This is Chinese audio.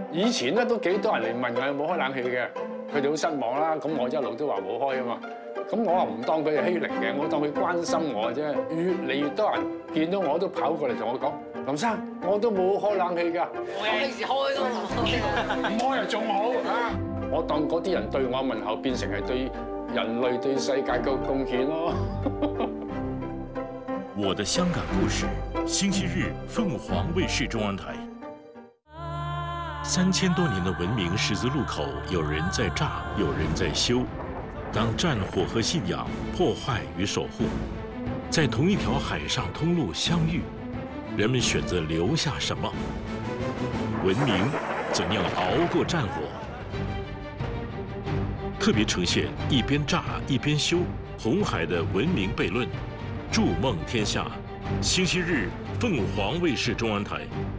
以前咧都幾多人嚟問我有冇開冷氣嘅，佢哋好失望啦。咁我一路都話冇開啊嘛。咁我話唔當佢係欺凌嘅，我當佢關心我啫。越嚟越多人見到我都跑過嚟同我講：林生，我都冇開冷氣㗎。 我幾時開都唔開又仲好啊！我當嗰啲人對我問候變成係對人類對世界嘅貢獻咯。 我的香港故事，星期日鳳凰衛視中央台。3000多年的文明十字路口，有人在炸，有人在修。当战火和信仰、破坏与守护，在同一条海上通路相遇，人们选择留下什么？文明怎样熬过战火？特别呈现一边炸一边修红海的文明悖论，筑梦天下。星期日，凤凰卫视中央台。